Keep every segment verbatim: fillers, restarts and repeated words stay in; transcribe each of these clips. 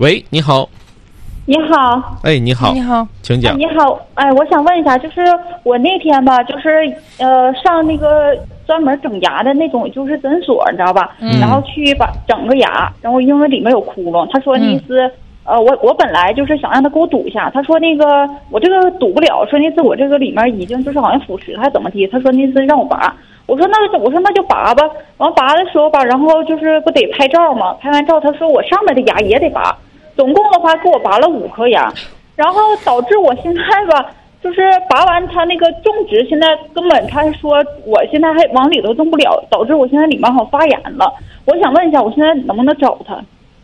喂，你好。 你好。 哎，你好。 你好， 请讲。 哎、你好，哎，我想问一下，就是我那天吧，就是呃上那个专门整牙的那种就是诊所，你知道吧？ 嗯。 然后去把整个牙，然后因为里面有窟窿，他说那是、嗯、呃我我本来就是想让他给我堵一下，他说那个我这个堵不了，说那是我这个里面已经就是好像腐蚀还怎么地，他说那是让我拔。我说那我说那就拔吧，完拔的时候吧，然后就是不得拍照吗？拍完照他说我上面的牙也得拔，总共的话给我拔了五颗牙，然后导致我现在吧，就是拔完他那个种植，现在根本他说我现在还往里头种不了，导致我现在里面好发炎了。我想问一下，我现在能不能找他？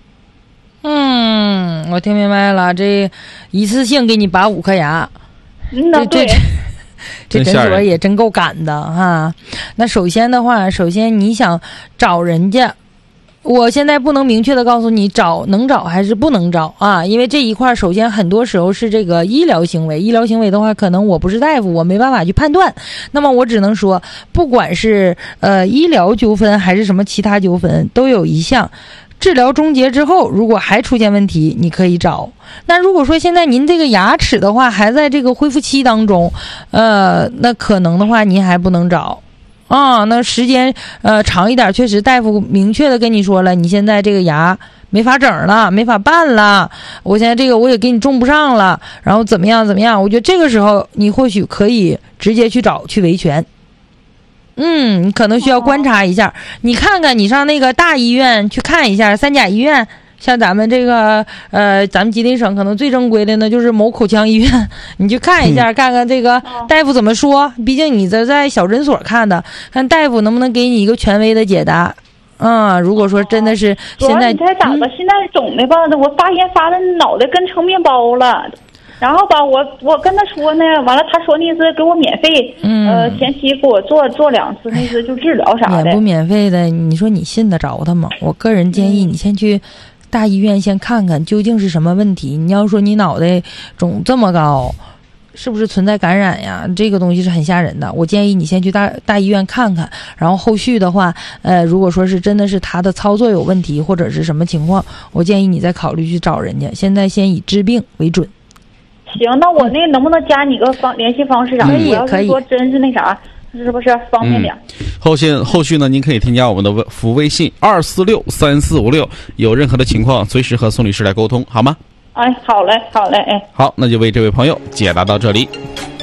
嗯，我听明白了，这一次性给你拔五颗牙， 嗯，那对。 这诊所也真够赶的哈。那首先的话，首先你想找人家，我现在不能明确的告诉你找能找还是不能找啊，因为这一块首先很多时候是这个医疗行为，医疗行为的话，可能我不是大夫，我没办法去判断。那么我只能说，不管是呃医疗纠纷还是什么其他纠纷，都有一项。治疗终结之后，如果还出现问题，你可以找。那如果说现在您这个牙齿的话还在这个恢复期当中，呃，那可能的话您还不能找啊。那时间呃长一点，确实大夫明确的跟你说了，你现在这个牙没法整了，没法办了，我现在这个我也给你种不上了，然后怎么样怎么样？我觉得这个时候你或许可以直接去找去维权。嗯，你可能需要观察一下，你看看你上那个大医院去看一下，三甲医院，像咱们这个呃，咱们吉林省可能最正规的呢就是某口腔医院，你去看一下，嗯、看看这个大夫怎么说。毕竟你这在小诊所看的，看大夫能不能给你一个权威的解答。嗯，如果说真的是现在， 你猜咋的？嗯、现在肿的吧，我发炎发的脑袋跟成面包了。然后吧，我我跟他说呢，完了他说那是给我免费，嗯，呃，前期给我做做两次，那是就治疗啥的。 免不免费的？你说你信得着他吗？我个人建议你先去大医院先看看究竟是什么问题。你要说你脑袋肿这么高，是不是存在感染呀？这个东西是很吓人的。我建议你先去大大医院看看，然后后续的话，呃，如果说是真的是他的操作有问题或者是什么情况，我建议你再考虑去找人家。现在先以治病为准。 行，那我那能不能加你个方联系方式啥的？ 可以，可以。 说真是那啥，是不是方便点？ 嗯、后续后续呢，您可以添加我们的服务微信二四六三四五六，有任何的情况随时和宋律师来沟通，好吗？ 哎，好嘞，好嘞，哎， 好，那就为这位朋友解答到这里。